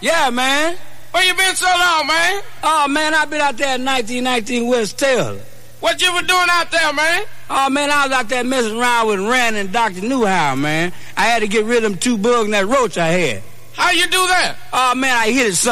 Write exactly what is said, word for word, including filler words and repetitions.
Yeah, man. Where you been so long, man? Oh, man, I been out there at nineteen nineteen West Taylor. What you were doing out there, man? Oh, man, I was out there messing around with Rand and Doctor Newhow, man. I had to get rid of them two bugs and that roach I had. How you do that? Oh, man, I hit it some.